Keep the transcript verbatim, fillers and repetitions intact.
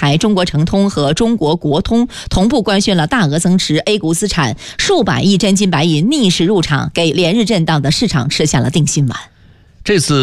台、中国诚通和中国国通同步官宣了大额增持 A 股资产，数百亿真金白银逆势入场，给连日震荡的市场吃下了定心丸。 这次